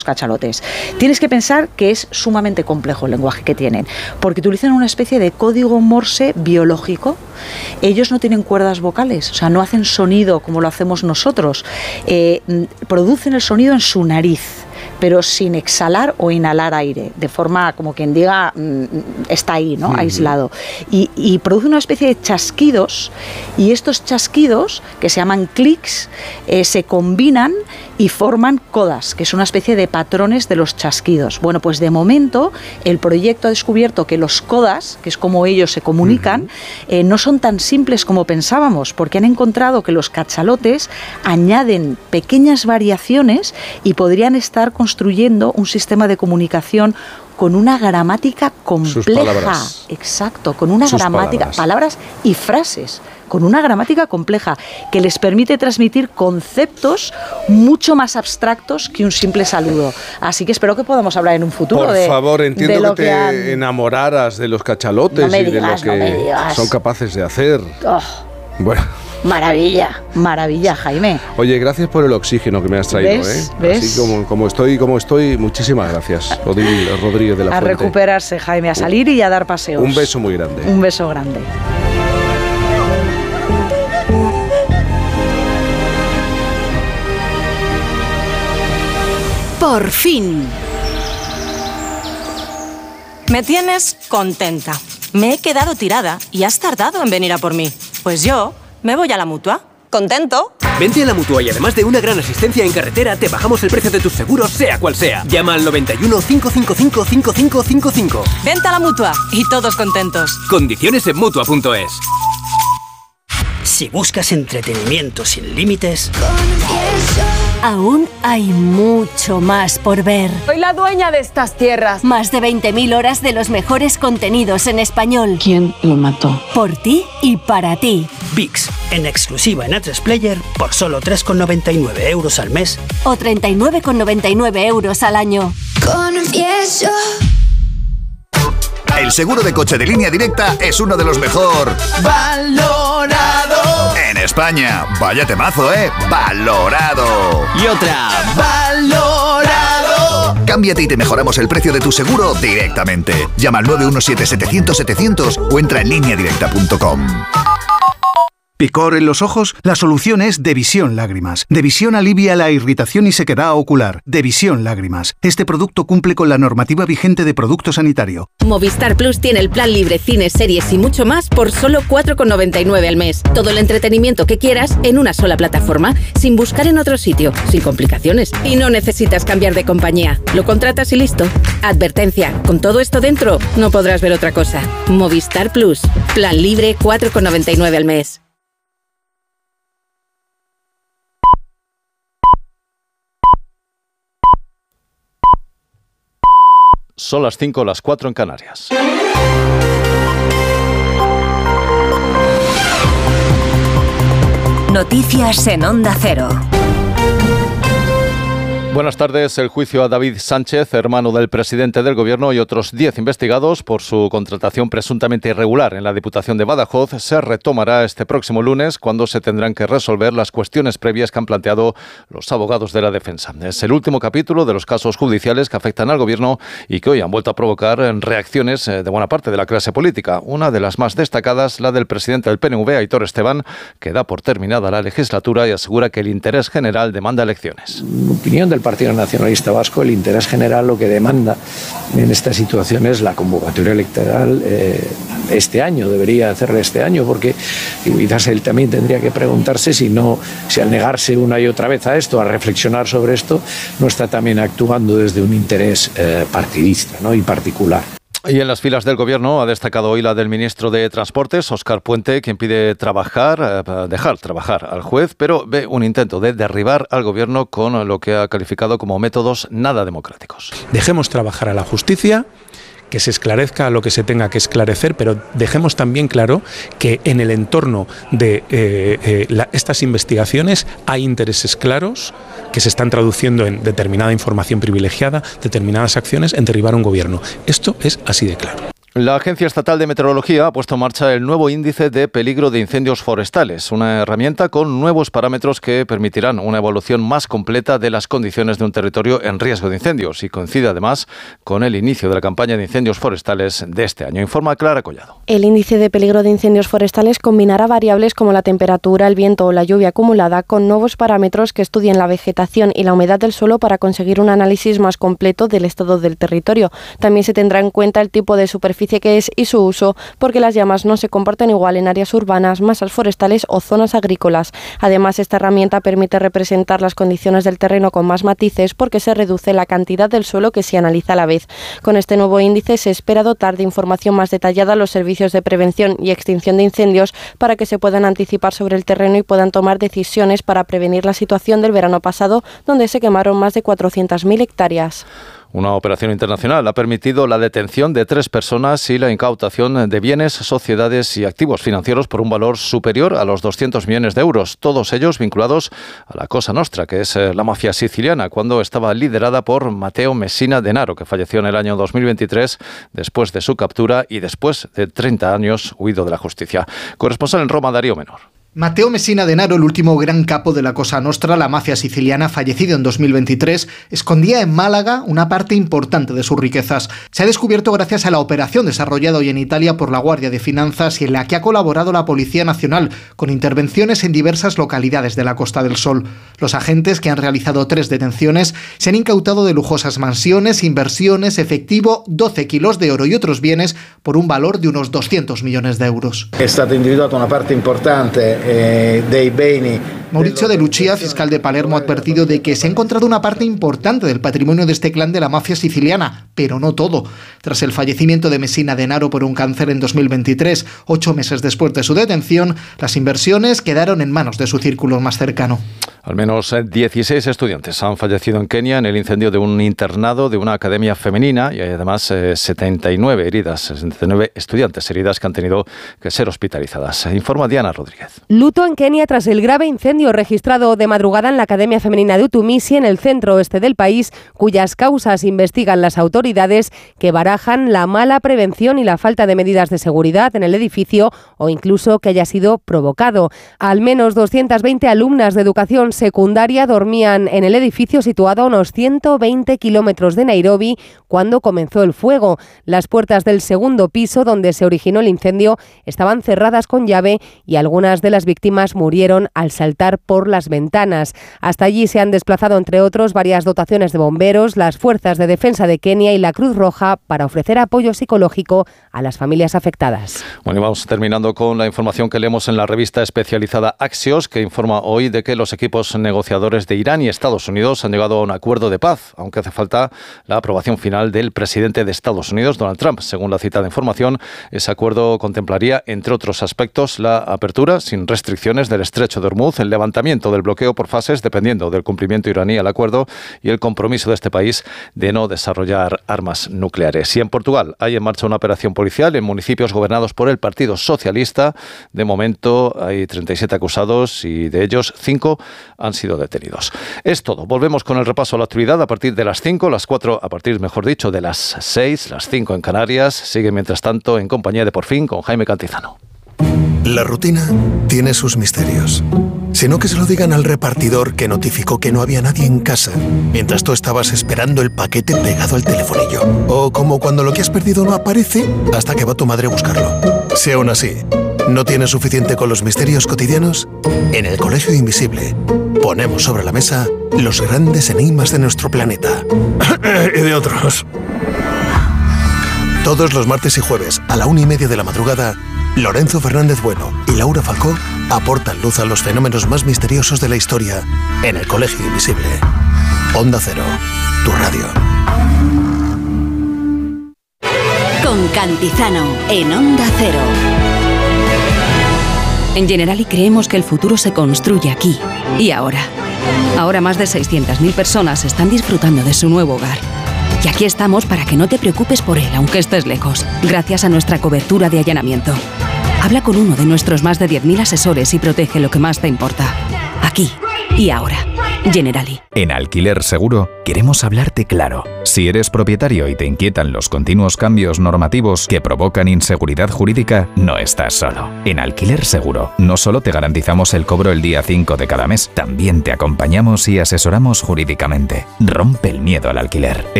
cachalotes. Tienes que pensar que es sumamente complejo el lenguaje que tienen, porque utilizan una especie de código Morse biológico. Ellos no tienen cuerdas vocales, o sea, no hacen sonido como lo hacemos nosotros. Producen el sonido en su nariz, pero sin exhalar o inhalar aire, de forma como quien diga, está ahí, ¿no? Aislado. Y produce una especie de chasquidos, y estos chasquidos, que se llaman clics, se combinan y forman codas, que es una especie de patrones de los chasquidos. Bueno, pues de momento el proyecto ha descubierto que los codas, que es como ellos se comunican, no son tan simples como pensábamos, porque han encontrado que los cachalotes añaden pequeñas variaciones y podrían estar construyendo un sistema de comunicación con una gramática compleja. Exacto, con una gramática, palabras y frases, con una gramática compleja que les permite transmitir conceptos mucho más abstractos que un simple saludo. Así que espero que podamos hablar en un futuro Por favor, entiendo que te enamoraras de los cachalotes y de lo que son capaces de hacer. Bueno. Maravilla, maravilla, Jaime. Oye, gracias por el oxígeno que me has traído. ¿Ves? Así como estoy, muchísimas gracias, Rodríguez de la Fuente. A recuperarse, Jaime, a salir y a dar paseos. Un beso muy grande. Un beso grande. Por fin. Me tienes contenta. Me he quedado tirada y has tardado en venir a por mí. Pues yo me voy a la Mutua. ¿Contento? Vente a la Mutua y además de una gran asistencia en carretera, te bajamos el precio de tus seguros, sea cual sea. Llama al 91 555 5555. Vente a la Mutua y todos contentos. Condiciones en Mutua.es. Si buscas entretenimiento sin límites, aún hay mucho más por ver. Soy la dueña de estas tierras. Más de 20.000 horas de los mejores contenidos en español. ¿Quién lo mató? Por ti y para ti. VIX, en exclusiva en A3 Player por solo 3,99 € al mes. O 39,99 € al año. Confieso. El seguro de coche de Línea Directa es uno de los mejor valorado en España. Vaya temazo, ¿eh? Valorado. Y otra. Valorado. Cámbiate y te mejoramos el precio de tu seguro directamente. Llama al 917-700-700 o entra en lineadirecta.com. ¿Picor en los ojos? La solución es Devisión Lágrimas. Devisión alivia la irritación y sequedad ocular. Devisión Lágrimas. Este producto cumple con la normativa vigente de producto sanitario. Movistar Plus tiene el plan libre, cines, series y mucho más por solo 4,99 al mes. Todo el entretenimiento que quieras en una sola plataforma, sin buscar en otro sitio, sin complicaciones. Y no necesitas cambiar de compañía. Lo contratas y listo. Advertencia, con todo esto dentro, no podrás ver otra cosa. Movistar Plus. Plan libre, 4,99 al mes. Son las 5, las 4 en Canarias. Noticias en Onda Cero. Buenas tardes. El juicio a David Sánchez, hermano del presidente del Gobierno, y otros 10 investigados por su contratación presuntamente irregular en la Diputación de Badajoz se retomará este próximo lunes, cuando se tendrán que resolver las cuestiones previas que han planteado los abogados de la defensa. Es el último capítulo de los casos judiciales que afectan al Gobierno y que hoy han vuelto a provocar reacciones de buena parte de la clase política. Una de las más destacadas, la del presidente del PNV, Aitor Esteban, que da por terminada la legislatura y asegura que el interés general demanda elecciones. Opinión del Partido Nacionalista Vasco, el interés general lo que demanda en esta situación es la convocatoria electoral este año, debería hacerla este año, porque quizás él también tendría que preguntarse si al negarse una y otra vez a esto, a reflexionar sobre esto, no está también actuando desde un interés partidista, ¿no? y particular. Y en las filas del Gobierno ha destacado hoy la del ministro de Transportes, Óscar Puente, quien pide dejar trabajar al juez, pero ve un intento de derribar al Gobierno con lo que ha calificado como métodos nada democráticos. Dejemos trabajar a la justicia, que se esclarezca lo que se tenga que esclarecer, pero dejemos también claro que en el entorno de estas investigaciones hay intereses claros que se están traduciendo en determinada información privilegiada, determinadas acciones en derribar un gobierno. Esto es así de claro. La Agencia Estatal de Meteorología ha puesto en marcha el nuevo índice de peligro de incendios forestales, una herramienta con nuevos parámetros que permitirán una evaluación más completa de las condiciones de un territorio en riesgo de incendios y coincide además con el inicio de la campaña de incendios forestales de este año. Informa Clara Collado. El índice de peligro de incendios forestales combinará variables como la temperatura, el viento o la lluvia acumulada con nuevos parámetros que estudien la vegetación y la humedad del suelo para conseguir un análisis más completo del estado del territorio. También se tendrá en cuenta el tipo de superficie que es y su uso, porque las llamas no se comportan igual en áreas urbanas, masas forestales o zonas agrícolas. Además, esta herramienta permite representar las condiciones del terreno con más matices porque se reduce la cantidad del suelo que se analiza a la vez. Con este nuevo índice se espera dotar de información más detallada a los servicios de prevención y extinción de incendios para que se puedan anticipar sobre el terreno y puedan tomar decisiones para prevenir la situación del verano pasado, donde se quemaron más de 400.000 hectáreas. Una operación internacional ha permitido la detención de 3 personas y la incautación de bienes, sociedades y activos financieros por un valor superior a los 200 millones de euros, todos ellos vinculados a la Cosa Nostra, que es la mafia siciliana, cuando estaba liderada por Matteo Messina Denaro, que falleció en el año 2023 después de su captura y después de 30 años huido de la justicia. Corresponsal en Roma, Darío Menor. Matteo Messina Denaro, el último gran capo de la Cosa Nostra, la mafia siciliana, fallecido en 2023, escondía en Málaga una parte importante de sus riquezas. Se ha descubierto gracias a la operación desarrollada hoy en Italia por la Guardia de Finanzas y en la que ha colaborado la Policía Nacional, con intervenciones en diversas localidades de la Costa del Sol. Los agentes, que han realizado 3 detenciones, se han incautado de lujosas mansiones, inversiones, efectivo, 12 kilos de oro y otros bienes por un valor de unos 200 millones de euros. È stata individuata una parte importante dei beni. Mauricio De Lucia, fiscal de Palermo, ha advertido de que se ha encontrado una parte importante del patrimonio de este clan de la mafia siciliana, pero no todo. Tras el fallecimiento de Messina Denaro por un cáncer en 2023, 8 meses después de su detención, las inversiones quedaron en manos de su círculo más cercano. Al menos 16 estudiantes han fallecido en Kenia en el incendio de un internado de una academia femenina y hay además 79 estudiantes heridas que han tenido que ser hospitalizadas. Informa Diana Rodríguez. Luto en Kenia tras el grave incendio registrado de madrugada en la Academia Femenina de Utumisi, en el centro oeste del país, cuyas causas investigan las autoridades, que barajan la mala prevención y la falta de medidas de seguridad en el edificio o incluso que haya sido provocado. Al menos 220 alumnas de educación secundaria dormían en el edificio situado a unos 120 kilómetros de Nairobi cuando comenzó el fuego. Las puertas del segundo piso donde se originó el incendio estaban cerradas con llave y algunas de las víctimas murieron al saltar por las ventanas. Hasta allí se han desplazado, entre otros, varias dotaciones de bomberos, las fuerzas de defensa de Kenia y la Cruz Roja para ofrecer apoyo psicológico a las familias afectadas. Bueno, y vamos terminando con la información que leemos en la revista especializada Axios, que informa hoy de que los equipos negociadores de Irán y Estados Unidos han llegado a un acuerdo de paz, aunque hace falta la aprobación final del presidente de Estados Unidos, Donald Trump. Según la citada información, ese acuerdo contemplaría, entre otros aspectos, la apertura sin restricciones del estrecho de Hormuz, el levantamiento del bloqueo por fases dependiendo del cumplimiento iraní al acuerdo y el compromiso de este país de no desarrollar armas nucleares. Y en Portugal hay en marcha una operación policial en municipios gobernados por el Partido Socialista. De momento hay 37 acusados y de ellos 5 han sido detenidos. Es todo. Volvemos con el repaso a la actualidad a partir de las 5, las 4, a partir, mejor dicho, de las 6, las 5 en Canarias. Sigue mientras tanto en compañía de Por Fin con Jaime Cantizano. La rutina tiene sus misterios. Si no, que se lo digan al repartidor que notificó que no había nadie en casa mientras tú estabas esperando el paquete pegado al telefonillo. O como cuando lo que has perdido no aparece hasta que va tu madre a buscarlo. Si aún así no tienes suficiente con los misterios cotidianos, en el Colegio Invisible ponemos sobre la mesa los grandes enigmas de nuestro planeta. Y de otros. Todos los martes y jueves a la 1:30 de la madrugada, Lorenzo Fernández Bueno y Laura Falcó aportan luz a los fenómenos más misteriosos de la historia en el Colegio Invisible. Onda Cero, tu radio. Con Cantizano, en Onda Cero. En Generali creemos que el futuro se construye aquí y ahora. Ahora más de 600.000 personas están disfrutando de su nuevo hogar. Y aquí estamos para que no te preocupes por él, aunque estés lejos, gracias a nuestra cobertura de allanamiento. Habla con uno de nuestros más de 10.000 asesores y protege lo que más te importa. Aquí y ahora. Generali. En Alquiler Seguro queremos hablarte claro. Si eres propietario y te inquietan los continuos cambios normativos que provocan inseguridad jurídica, no estás solo. En Alquiler Seguro no solo te garantizamos el cobro el día 5 de cada mes, también te acompañamos y asesoramos jurídicamente. Rompe el miedo al alquiler.